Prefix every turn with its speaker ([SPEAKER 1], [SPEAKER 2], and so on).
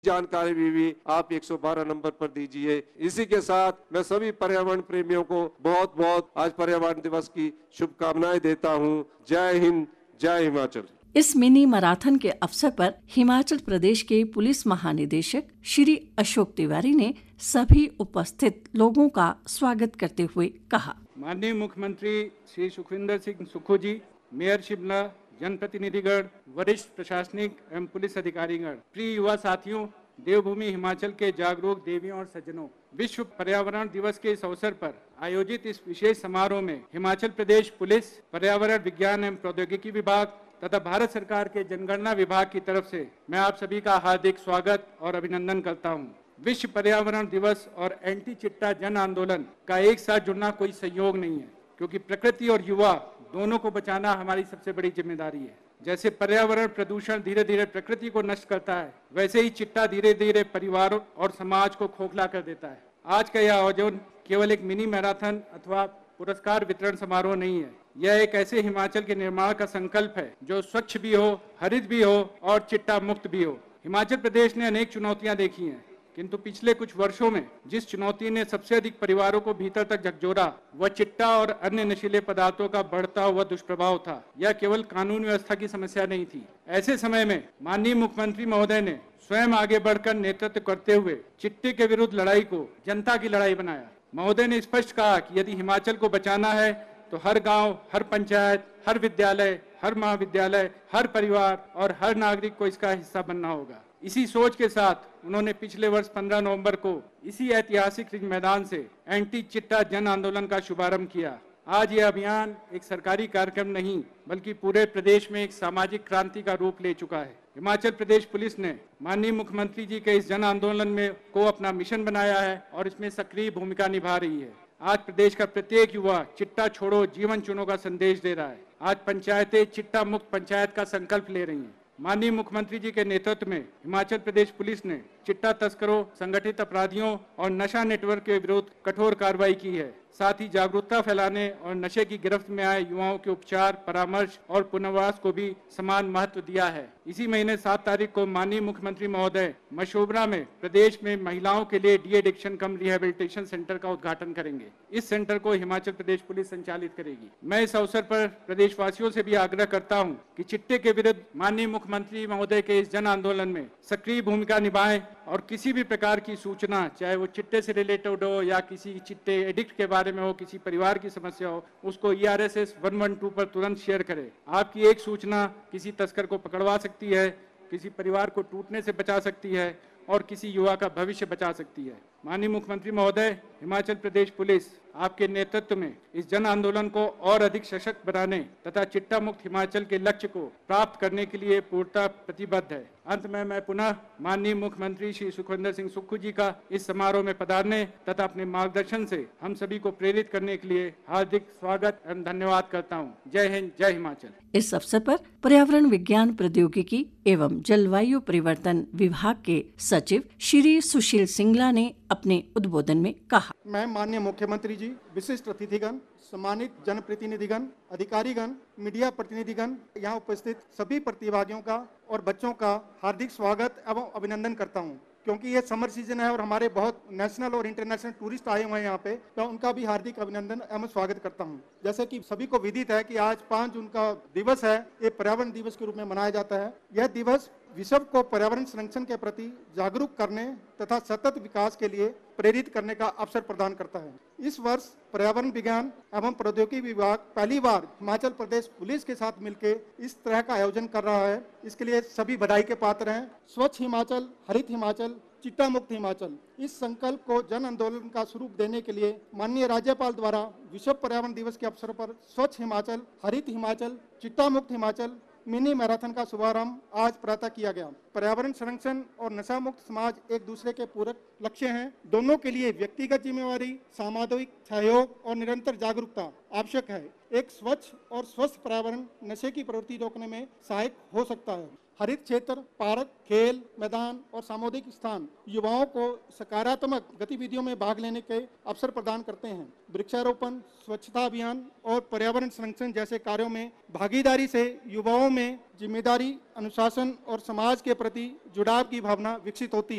[SPEAKER 1] जानकारी भी आप 112 नंबर पर दीजिए। इसी के साथ मैं सभी पर्यावरण प्रेमियों को बहुत बहुत आज पर्यावरण दिवस की शुभकामनाएं देता हूं। जय हिंद, जय हिमाचल।
[SPEAKER 2] इस मिनी मैराथन के अवसर पर हिमाचल प्रदेश के पुलिस महानिदेशक श्री अशोक तिवारी ने सभी उपस्थित लोगों का स्वागत करते हुए कहा,
[SPEAKER 3] माननीय मुख्यमंत्री श्री सुखविंदर सिंह सुक्खू जी, मेयर शिमला, जनप्रतिनिधिगण, वरिष्ठ प्रशासनिक एवं पुलिस अधिकारीगण, प्रिय युवा साथियों, देवभूमि हिमाचल के जागरूक देवियों और सज्जनों, विश्व पर्यावरण दिवस के इस अवसर पर आयोजित इस विशेष समारोह में हिमाचल प्रदेश पुलिस, पर्यावरण विज्ञान एवं प्रौद्योगिकी विभाग तथा भारत सरकार के जनगणना विभाग की तरफ से मैं आप सभी का हार्दिक स्वागत और अभिनंदन करता हूं। विश्व पर्यावरण दिवस और एंटी चिट्टा जन आंदोलन का एक साथ जुड़ना कोई संयोग नहीं है, क्योंकि प्रकृति और युवा दोनों को बचाना हमारी सबसे बड़ी जिम्मेदारी है। जैसे पर्यावरण प्रदूषण धीरे धीरे प्रकृति को नष्ट करता है, वैसे ही चिट्टा धीरे धीरे परिवार और समाज को खोखला कर देता है। आज का यह आयोजन केवल एक मिनी मैराथन अथवा पुरस्कार वितरण समारोह नहीं है, यह एक ऐसे हिमाचल के निर्माण का संकल्प है जो स्वच्छ भी हो, हरित भी हो और चिट्टा मुक्त भी हो। हिमाचल प्रदेश ने अनेक चुनौतियां देखी हैं, किंतु पिछले कुछ वर्षों में जिस चुनौती ने सबसे अधिक परिवारों को भीतर तक झकझोरा वह चिट्टा और अन्य नशीले पदार्थों का बढ़ता हुआ दुष्प्रभाव था। यह केवल कानून व्यवस्था की समस्या नहीं थी। ऐसे समय में माननीय मुख्यमंत्री महोदय ने स्वयं आगे बढ़कर नेतृत्व करते हुए चिट्टे के विरुद्ध लड़ाई को जनता की लड़ाई बनाया। महोदय ने स्पष्ट कहा कि यदि हिमाचल को बचाना है तो हर गांव, हर पंचायत, हर विद्यालय, हर महाविद्यालय, हर परिवार और हर नागरिक को इसका हिस्सा बनना होगा। इसी सोच के साथ उन्होंने पिछले वर्ष 15 नवंबर को इसी ऐतिहासिक रिंग मैदान से एंटी चिट्टा जन आंदोलन का शुभारंभ किया। आज यह अभियान एक सरकारी कार्यक्रम नहीं बल्कि पूरे प्रदेश में एक सामाजिक क्रांति का रूप ले चुका है। हिमाचल प्रदेश पुलिस ने माननीय मुख्यमंत्री जी के इस जन आंदोलन में को अपना मिशन बनाया है और इसमें सक्रिय भूमिका निभा रही है। आज प्रदेश का प्रत्येक युवा चिट्टा छोड़ो जीवन चुनो का संदेश दे रहा है। आज पंचायतें चिट्टा मुक्त पंचायत का संकल्प ले रही हैं। माननीय मुख्यमंत्री जी के नेतृत्व में हिमाचल प्रदेश पुलिस ने चिट्टा तस्करों, संगठित अपराधियों और नशा नेटवर्क के विरुद्ध कठोर कार्रवाई की है। साथ ही जागरूकता फैलाने और नशे की गिरफ्त में आए युवाओं के उपचार, परामर्श और पुनर्वास को भी समान महत्व दिया है। इसी महीने 7 तारीख को माननीय मुख्यमंत्री महोदय मशोबरा में प्रदेश में महिलाओं के लिए डी एडिक्शन कम रिहेबिलिटेशन सेंटर का उद्घाटन करेंगे। इस सेंटर को हिमाचल प्रदेश पुलिस संचालित करेगी। मैं इस अवसर पर प्रदेशवासियों से भी आग्रह करता हूं कि चिट्टे के विरुद्ध माननीय मुख्यमंत्री महोदय के इस जन आंदोलन में सक्रिय भूमिका निभाएं और किसी भी प्रकार की सूचना, चाहे वो चिट्टे से रिलेटेड हो या किसी चिट्टे एडिक्ट के बारे में हो, किसी परिवार की समस्या हो, उसको ERSS 112 पर तुरंत शेयर करें। आपकी एक सूचना किसी तस्कर को पकड़वा सकती है, किसी परिवार को टूटने से बचा सकती है और किसी युवा का भविष्य बचा सकती है। माननीय मुख्यमंत्री महोदय, हिमाचल प्रदेश पुलिस आपके नेतृत्व में इस जन आंदोलन को और अधिक सशक्त बनाने तथा चिट्टा मुक्त हिमाचल के लक्ष्य को प्राप्त करने के लिए पूर्णतः प्रतिबद्ध है। अंत में मैं पुनः माननीय मुख्यमंत्री श्री सुखविंदर सिंह सुक्खू जी का इस समारोह में पधारने तथा अपने मार्गदर्शन से हम सभी को प्रेरित करने के लिए हार्दिक स्वागत एवं धन्यवाद करता हूँ। जय हिंद, जय हिमाचल।
[SPEAKER 2] इस अवसर पर पर्यावरण विज्ञान प्रौद्योगिकी एवं जलवायु परिवर्तन विभाग के सचिव श्री सुशील सिंगला ने अपने उद्बोधन में कहा,
[SPEAKER 4] मैं माननीय मुख्यमंत्री जी, विशिष्ट अतिथिगण, सम्मानित जनप्रतिनिधिगण, अधिकारीगण, मीडिया प्रतिनिधिगण, यहाँ उपस्थित सभी प्रतिभागियों का और बच्चों का हार्दिक स्वागत एवं अभिनंदन करता हूँ। क्योंकि ये समर सीजन है और हमारे बहुत नेशनल और इंटरनेशनल टूरिस्ट आए हुए हैं यहाँ पे, तो उनका भी हार्दिक अभिनंदन एवं स्वागत करता हूँ। जैसे कि सभी को विदित है कि आज 5 जून का दिवस है, ये पर्यावरण दिवस के रूप में मनाया जाता है। यह दिवस विश्व को पर्यावरण संरक्षण के प्रति जागरूक करने तथा सतत विकास के लिए प्रेरित करने का अवसर प्रदान करता है। इस वर्ष पर्यावरण विज्ञान एवं प्रौद्योगिकी विभाग पहली बार हिमाचल प्रदेश पुलिस के साथ मिलकर इस तरह का आयोजन कर रहा है। इसके लिए सभी बधाई के पात्र हैं। स्वच्छ हिमाचल, हरित हिमाचल, चिट्टा मुक्त हिमाचल, इस संकल्प को जन आंदोलन का स्वरूप देने के लिए माननीय राज्यपाल द्वारा विश्व पर्यावरण दिवस के अवसर पर स्वच्छ हिमाचल, हरित हिमाचल, चिट्टा मुक्त हिमाचल मिनी मैराथन का शुभारंभ आज प्रातः किया गया। पर्यावरण संरक्षण और नशा मुक्त समाज एक दूसरे के पूरक लक्ष्य हैं। दोनों के लिए व्यक्तिगत जिम्मेवारी, सामाजिक सहयोग और निरंतर जागरूकता आवश्यक है। एक स्वच्छ और स्वस्थ पर्यावरण नशे की प्रवृत्ति रोकने में सहायक हो सकता है। हरित क्षेत्र, पार्क, खेल मैदान और सामुदायिक स्थान युवाओं को सकारात्मक गतिविधियों में भाग लेने के अवसर प्रदान करते हैं। वृक्षारोपण, स्वच्छता अभियान और पर्यावरण संरक्षण जैसे कार्यों में भागीदारी से युवाओं में जिम्मेदारी, अनुशासन और समाज के प्रति जुड़ाव की भावना विकसित होती है।